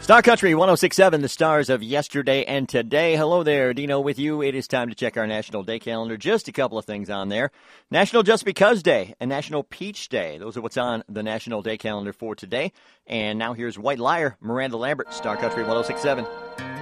Star Country 106.7, the stars of yesterday and today. Hello there, Dino with you. It is time to check our National Day calendar. Just a couple of things on there. National Just Because Day and National Peach Day. Those are what's on the National Day calendar for today. And now here's White Liar, Miranda Lambert, Star Country 106.7.